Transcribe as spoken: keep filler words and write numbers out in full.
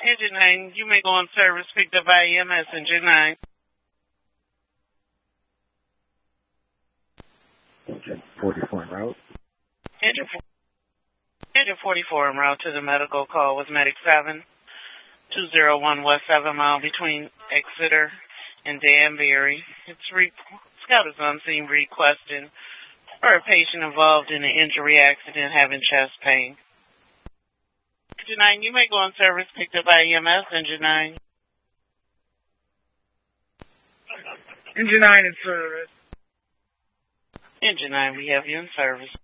Engine nine, you may go on service picked up by E M S, Engine nine. Engine forty-four en route. Engine, Engine forty-four en route to the medical call with Medic seven, two oh one West seven Mile between Exeter and Danbury. It's re- Scout is on scene requesting for a patient involved in an injury accident having chest pain. Engine nine, you may go on service picked up by E M S, Engine nine. Engine nine in service. Engine nine, we have you in service.